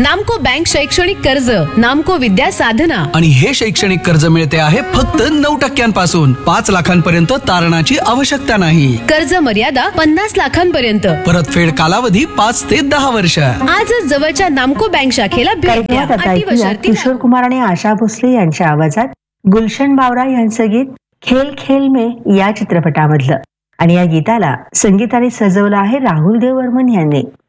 नामको बँक शैक्षणिक कर्ज, नामको विद्या साधना. आणि हे शैक्षणिक कर्ज मिळते आहे फक्त 9% 5 लाखांपर्यंत तारणाची आवश्यकता नाही. कर्ज मर्यादा 50 लाखांपर्यंत. परतफेड कालावधी 5 ते 10 वर्ष. आजच जवळच्या नामको बँक शाखेला भेट द्या. अटी व शर्ती किशोर कुमार आणि आशा भोसले यांच्या आवाजात गुलशन बावरा यांचं गीत खेल खेल में या चित्रपटामधलं. आणि या गीताला संगीताने सजवलं आहे राहुल देव वर्मन यांनी.